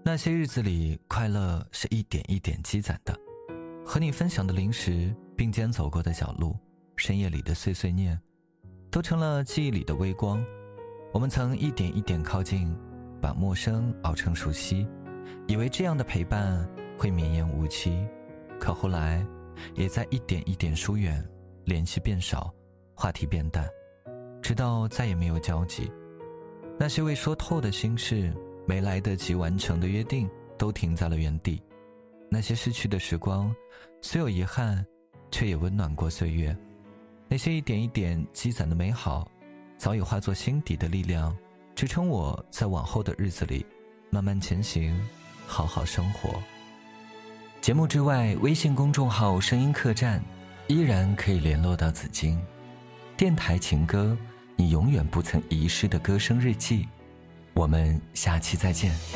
那些日子里，快乐是一点一点积攒的，和你分享的零食，并肩走过的小路，深夜里的碎碎念，都成了记忆里的微光。我们曾一点一点靠近，把陌生熬成熟悉，以为这样的陪伴会绵延无期，可后来也在一点一点疏远，联系变少，话题变淡，直到再也没有交集。那些未说透的心事，没来得及完成的约定，都停在了原地。那些逝去的时光，虽有遗憾，却也温暖过岁月。那些一点一点积攒的美好，早已化作心底的力量，支撑我在往后的日子里慢慢前行，好好生活。节目之外，微信公众号声音客栈依然可以联络到紫荆。电台情歌，你永远不曾遗失的歌声日记。我们下期再见。